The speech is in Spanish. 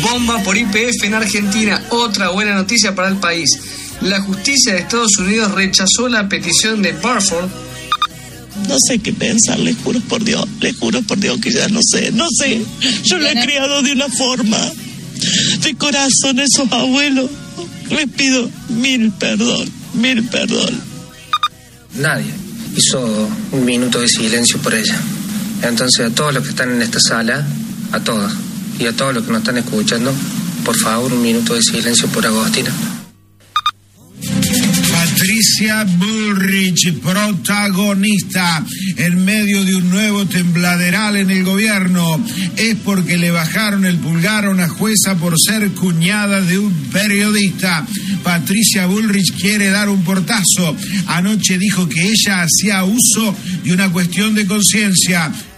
Bomba por YPF en Argentina. Otra buena noticia para el país. La justicia de Estados Unidos rechazó la petición de Burford. No sé qué pensar, les juro por Dios que ya no sé. Yo lo he criado de una forma. De corazón, esos abuelos. Les pido mil perdón. Nadie hizo un minuto de silencio por ella. Entonces, a todos los que están en esta sala, a todos, y a todos los que nos están escuchando, por favor, un minuto de silencio por Agostina. Patricia Bullrich, protagonista en medio de un nuevo tembladeral en el gobierno, es porque le bajaron el pulgar a una jueza por ser cuñada de un periodista. Patricia Bullrich quiere dar un portazo. Anoche dijo que ella hacía uso de una cuestión de conciencia.